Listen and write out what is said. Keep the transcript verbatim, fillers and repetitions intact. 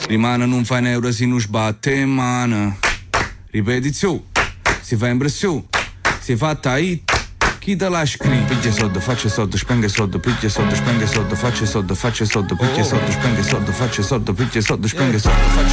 Rimane non fa un euro se non sbatte mano. Ripetizione, si fa impressione, si fatta hit. Chi te l'ha scritto? Piglia soldi, faccia soldi, spenge soldi, piglia soldi, spenge soldi, faccia soldi, faccia soldi, piglia soldi, spenge soldi, faccia soldi, piglia soldi, spenge soldi, faccia